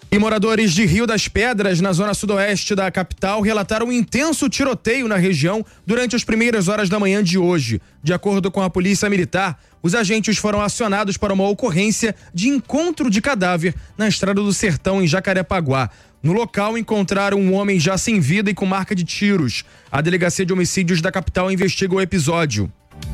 E moradores de Rio das Pedras, na zona sudoeste da capital, relataram um intenso tiroteio na região durante as primeiras horas da manhã de hoje. De acordo com a Polícia Militar, os agentes foram acionados para uma ocorrência de encontro de cadáver na Estrada do Sertão, em Jacarepaguá. No local, encontraram um homem já sem vida e com marca de tiros. A Delegacia de Homicídios da capital investiga o episódio.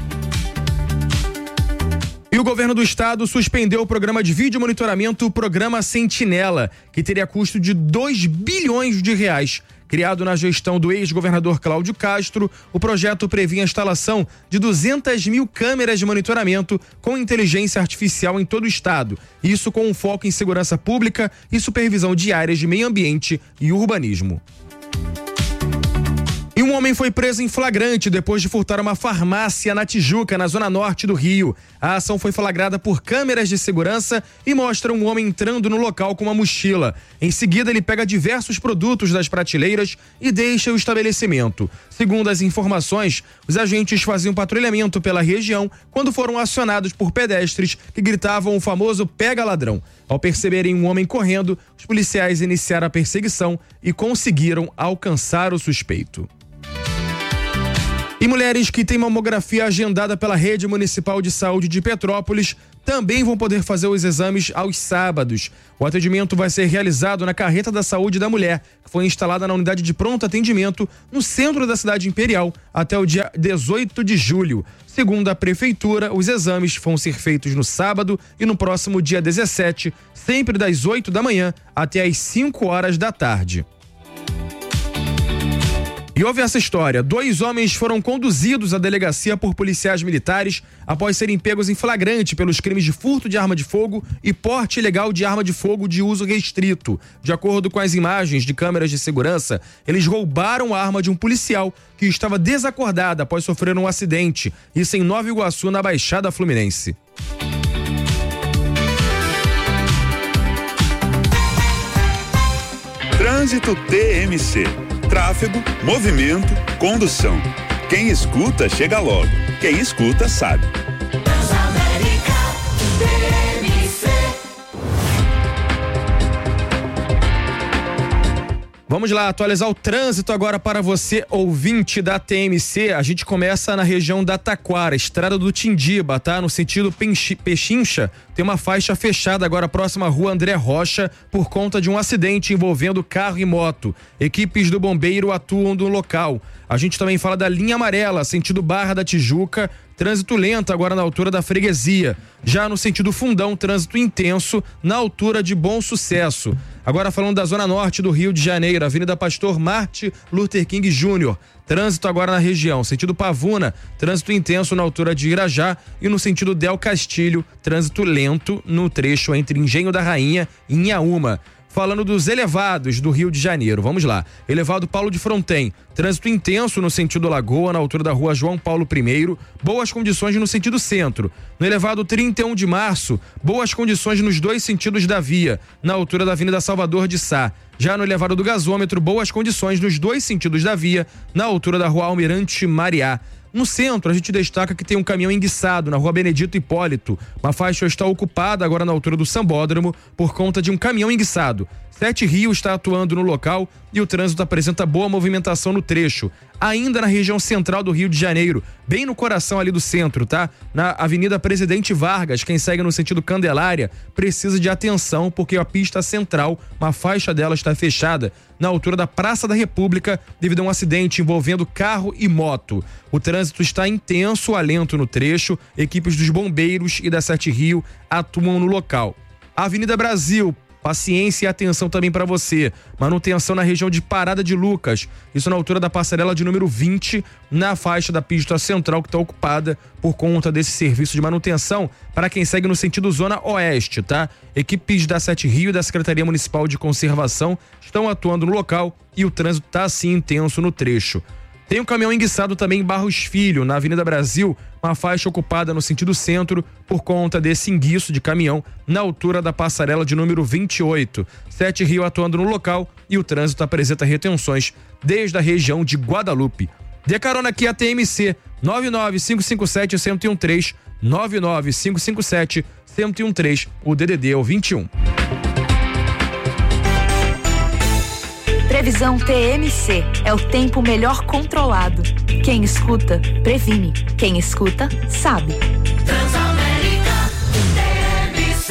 E o governo do estado suspendeu o programa de vídeo monitoramento, o Programa Sentinela, que teria custo de 2 bilhões de reais. Criado na gestão do ex-governador Cláudio Castro, o projeto previa a instalação de 200 mil câmeras de monitoramento com inteligência artificial em todo o estado. Isso com um foco em segurança pública e supervisão de áreas de meio ambiente e urbanismo. E um homem foi preso em flagrante depois de furtar uma farmácia na Tijuca, na zona norte do Rio. A ação foi flagrada por câmeras de segurança e mostra um homem entrando no local com uma mochila. Em seguida, ele pega diversos produtos das prateleiras e deixa o estabelecimento. Segundo as informações, os agentes faziam patrulhamento pela região quando foram acionados por pedestres que gritavam o famoso pega ladrão. Ao perceberem um homem correndo, os policiais iniciaram a perseguição e conseguiram alcançar o suspeito. E mulheres que têm mamografia agendada pela Rede Municipal de Saúde de Petrópolis também vão poder fazer os exames aos sábados. O atendimento vai ser realizado na Carreta da Saúde da Mulher, que foi instalada na unidade de pronto atendimento no centro da cidade imperial até o dia 18 de julho. Segundo a prefeitura, os exames vão ser feitos no sábado e no próximo dia 17, sempre das 8 da manhã até as 5 horas da tarde. E houve essa história: 2 homens foram conduzidos à delegacia por policiais militares após serem pegos em flagrante pelos crimes de furto de arma de fogo e porte ilegal de arma de fogo de uso restrito. De acordo com as imagens de câmeras de segurança, eles roubaram a arma de um policial que estava desacordado após sofrer um acidente, isso em Nova Iguaçu, na Baixada Fluminense. Trânsito TMC. Tráfego, movimento, condução. Quem escuta, chega logo. Quem escuta, sabe. Vamos lá, atualizar o trânsito agora para você, ouvinte da TMC. A gente começa na região da Taquara, Estrada do Tindiba, tá? No sentido Pechincha, tem uma faixa fechada agora próxima à rua André Rocha por conta de um acidente envolvendo carro e moto. Equipes do bombeiro atuam no local. A gente também fala da linha amarela, sentido Barra da Tijuca, trânsito lento agora na altura da Freguesia. Já no sentido Fundão, trânsito intenso na altura de Bom Sucesso. Agora falando da zona norte do Rio de Janeiro, Avenida Pastor Martin Luther King Jr. Trânsito agora na região, sentido Pavuna, trânsito intenso na altura de Irajá, e no sentido Del Castilho, trânsito lento no trecho entre Engenho da Rainha e Inhaúma. Falando dos elevados do Rio de Janeiro, vamos lá. Elevado Paulo de Fronten, trânsito intenso no sentido Lagoa, na altura da rua João Paulo I, boas condições no sentido centro. No elevado 31 de Março, boas condições nos 2 sentidos da via, na altura da Avenida Salvador de Sá. Já no elevado do Gasômetro, boas condições nos 2 sentidos da via, na altura da rua Almirante Mariá. No centro, a gente destaca que tem um caminhão enguiçado na rua Benedito Hipólito. Uma faixa está ocupada agora na altura do Sambódromo por conta de um caminhão enguiçado. 7 Rio está atuando no local e o trânsito apresenta boa movimentação no trecho. Ainda na região central do Rio de Janeiro, bem no coração ali do centro, tá? Na Avenida Presidente Vargas, quem segue no sentido Candelária precisa de atenção porque a pista central, uma faixa dela está fechada na altura da Praça da República devido a um acidente envolvendo carro e moto. O trânsito está intenso, alento no trecho, equipes dos bombeiros e da 7 Rio atuam no local. Avenida Brasil, paciência e atenção também para você. Manutenção na região de Parada de Lucas, isso na altura da passarela de número 20, na faixa da pista central que está ocupada por conta desse serviço de manutenção para quem segue no sentido Zona Oeste, tá? Equipes da 7 Rio e da Secretaria Municipal de Conservação estão atuando no local e o trânsito está assim intenso no trecho. Tem um caminhão enguiçado também em Barros Filho, na Avenida Brasil, uma faixa ocupada no sentido centro por conta desse enguiço de caminhão na altura da passarela de número 28. 7 Rio atuando no local e o trânsito apresenta retenções desde a região de Guadalupe. Dê carona aqui a TMC 99557-1013, 99557-1013, o DDD é o 21. Previsão TMC é o tempo melhor controlado. Quem escuta, previne. Quem escuta, sabe. Transamérica TMC.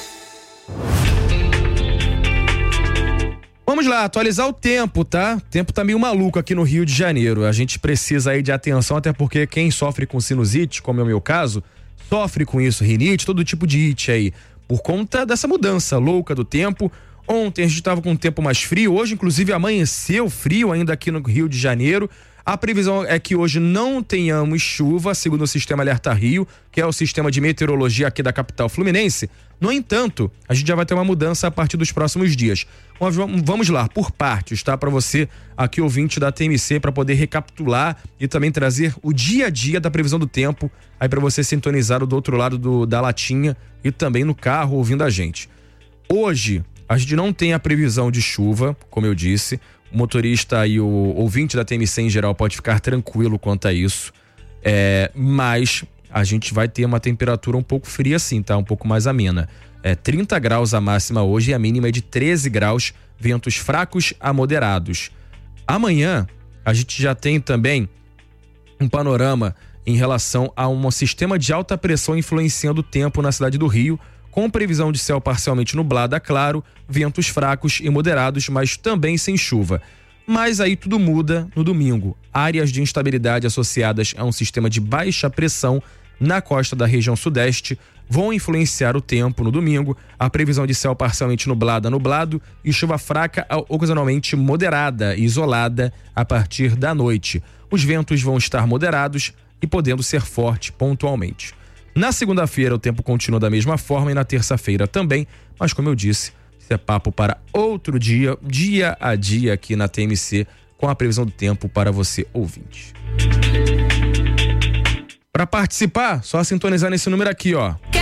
Vamos lá, atualizar o tempo, tá? O tempo tá meio maluco aqui no Rio de Janeiro. A gente precisa aí de atenção, até porque quem sofre com sinusite, como é o meu caso, sofre com isso, rinite, todo tipo de it aí, por conta dessa mudança louca do tempo. Ontem a gente estava com um tempo mais frio, hoje inclusive amanheceu frio ainda aqui no Rio de Janeiro. A previsão é que hoje não tenhamos chuva, segundo o Sistema Alerta Rio, que é o sistema de meteorologia aqui da capital fluminense. No entanto, a gente já vai ter uma mudança a partir dos próximos dias. Vamos lá, por partes, tá? Para você aqui, ouvinte da TMC, para poder recapitular e também trazer o dia a dia da previsão do tempo, aí para você sintonizar do outro lado da latinha e também no carro ouvindo a gente. Hoje, a gente não tem a previsão de chuva, como eu disse. O motorista e o ouvinte da TMC em geral pode ficar tranquilo quanto a isso. Mas a gente vai ter uma temperatura um pouco fria sim, tá? Um pouco mais amena. 30 graus a máxima hoje e a mínima é de 13 graus, ventos fracos a moderados. Amanhã, a gente já tem também um panorama em relação a um sistema de alta pressão influenciando o tempo na cidade do Rio, com previsão de céu parcialmente nublado a claro, ventos fracos e moderados, mas também sem chuva. Mas aí tudo muda no domingo. Áreas de instabilidade associadas a um sistema de baixa pressão na costa da região sudeste vão influenciar o tempo no domingo. A previsão de céu parcialmente nublado e chuva fraca ocasionalmente moderada e isolada a partir da noite. Os ventos vão estar moderados e podendo ser forte pontualmente. Na segunda-feira o tempo continua da mesma forma e na terça-feira também, mas como eu disse, isso é papo para outro dia, dia a dia aqui na TMC, com a previsão do tempo para você ouvinte. Para participar, só sintonizar nesse número aqui, ó.